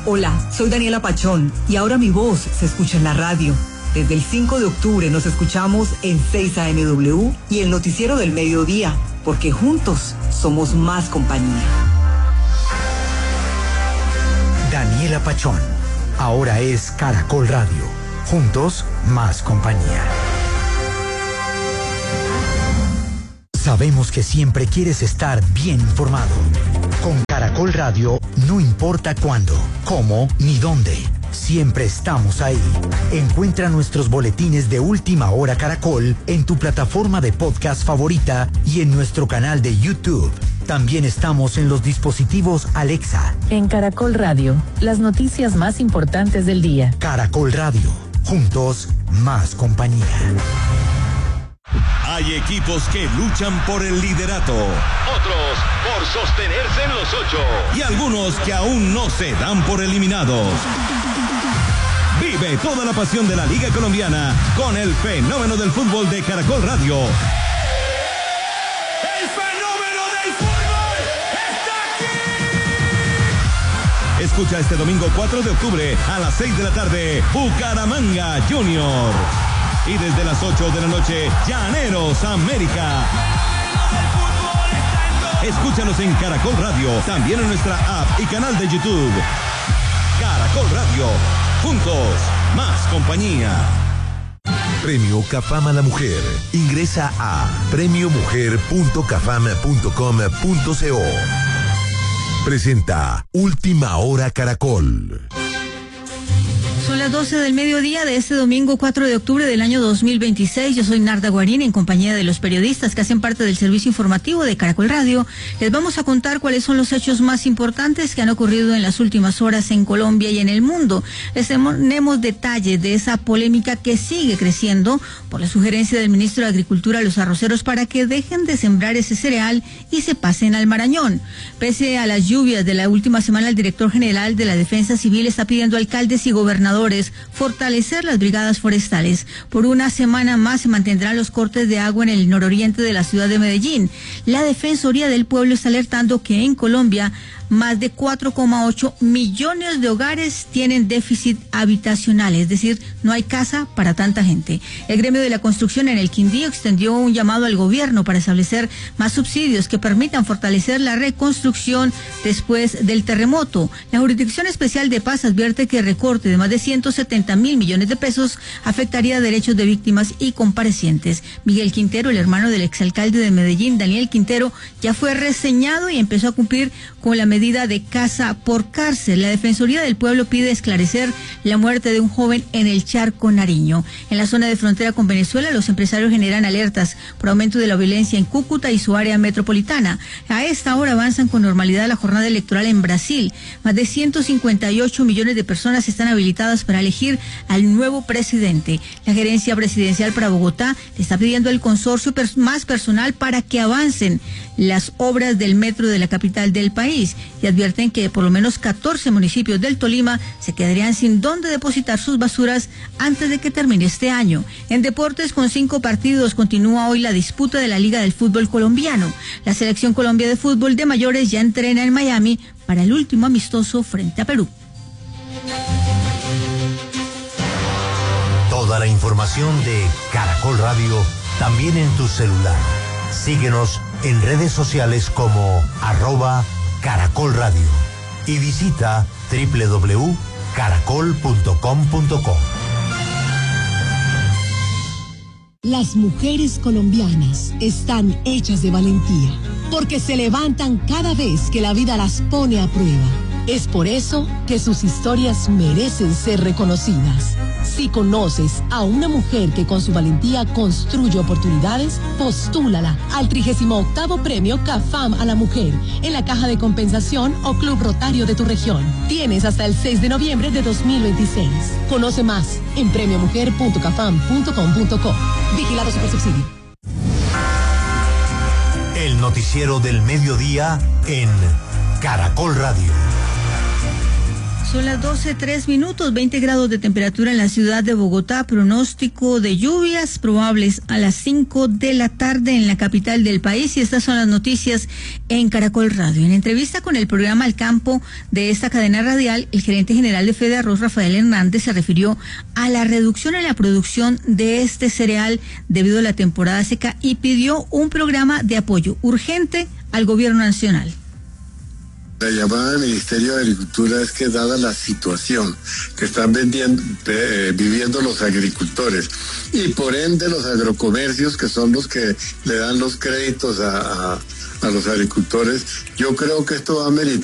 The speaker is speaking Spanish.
Hola, soy Daniela Pachón y ahora mi voz se escucha en la radio. Desde el 5 de octubre nos escuchamos en 6 AMW y el noticiero del mediodía, porque juntos somos más compañía. Daniela Pachón, ahora es Caracol Radio. Juntos, más compañía. Sabemos que siempre quieres estar bien informado. Con Caracol Radio, no importa cuándo, cómo ni dónde. Siempre estamos ahí. Encuentra nuestros boletines de Última Hora Caracol en tu plataforma de podcast favorita y en nuestro canal de YouTube. También estamos en los dispositivos Alexa. En Caracol Radio, las noticias más importantes del día. Caracol Radio, juntos, más compañía. Hay equipos que luchan por el liderato, otros por sostenerse en los 8 y algunos que aún no se dan por eliminados. Vive toda la pasión de la Liga Colombiana con el fenómeno del fútbol de Caracol Radio. ¡El fenómeno del fútbol está aquí! Escucha este domingo 4 de octubre a las 6 de la tarde, Bucaramanga Junior. Y desde las 8 de la noche, Llaneros América. Escúchanos en Caracol Radio, también en nuestra app y canal de YouTube. Caracol Radio, juntos, más compañía. Premio CAFAM a la Mujer. Ingresa a premiomujer.cafam.com.co. Presenta Última Hora Caracol. Son las 12 del mediodía de este domingo 4 de octubre del año 2026. Yo soy Narda Guarín, en compañía de los periodistas que hacen parte del servicio informativo de Caracol Radio. Les vamos a contar cuáles son los hechos más importantes que han ocurrido en las últimas horas en Colombia y en el mundo. Les tenemos detalles de esa polémica que sigue creciendo por la sugerencia del ministro de Agricultura a los arroceros para que dejen de sembrar ese cereal y se pasen al Marañón. Pese a las lluvias de la última semana, el director general de la Defensa Civil está pidiendo a alcaldes y gobernadores fortalecer las brigadas forestales. Por una semana más se mantendrán los cortes de agua en el nororiente de la ciudad de Medellín. La Defensoría del Pueblo está alertando que en Colombia más de 4,8 millones de hogares tienen déficit habitacional, es decir, no hay casa para tanta gente. El gremio de la construcción en el Quindío extendió un llamado al gobierno para establecer más subsidios que permitan fortalecer la reconstrucción después del terremoto. La Jurisdicción Especial de Paz advierte que el recorte de más de 170 mil millones de pesos afectaría derechos de víctimas y comparecientes. Miguel Quintero, el hermano del exalcalde de Medellín, Daniel Quintero, ya fue reseñado y empezó a cumplir con la medida de casa por cárcel. La Defensoría del Pueblo pide esclarecer la muerte de un joven en el Charco Nariño. En la zona de frontera con Venezuela, los empresarios generan alertas por aumento de la violencia en Cúcuta y su área metropolitana. A esta hora avanzan con normalidad la jornada electoral en Brasil. Más de 158 millones de personas están habilitadas para elegir al nuevo presidente. La gerencia presidencial para Bogotá le está pidiendo al consorcio más personal para que avancen las obras del metro de la capital del país y advierten que por lo menos 14 municipios del Tolima se quedarían sin dónde depositar sus basuras antes de que termine este año. En deportes, con 5 partidos, continúa hoy la disputa de la Liga del Fútbol Colombiano. La Selección Colombia de Fútbol de Mayores ya entrena en Miami para el último amistoso frente a Perú. Toda la información de Caracol Radio también en tu celular. Síguenos en redes sociales como @Caracol Radio y visita www.caracol.com.co. Las mujeres colombianas están hechas de valentía, porque se levantan cada vez que la vida las pone a prueba. Es por eso que sus historias merecen ser reconocidas. Si conoces a una mujer que con su valentía construye oportunidades, postúlala al 38º Premio CAFAM a la Mujer en la Caja de Compensación o Club Rotario de tu región. Tienes hasta el 6 de noviembre de 2026. Conoce más en premiomujer.cafam.com.co. Vigilado Supersubsidio. El noticiero del mediodía en Caracol Radio. Son las 12:03, 20 grados de temperatura en la ciudad de Bogotá, pronóstico de lluvias probables a las 5 de la tarde en la capital del país, y estas son las noticias en Caracol Radio. En entrevista con el programa Al Campo de esta cadena radial, el gerente general de Fede Arroz, Rafael Hernández, se refirió a la reducción en la producción de este cereal debido a la temporada seca y pidió un programa de apoyo urgente al gobierno nacional. La llamada del Ministerio de Agricultura es que, dada la situación que están viviendo los agricultores y por ende los agrocomercios, que son los que le dan los créditos a los agricultores, yo creo que esto va a meritar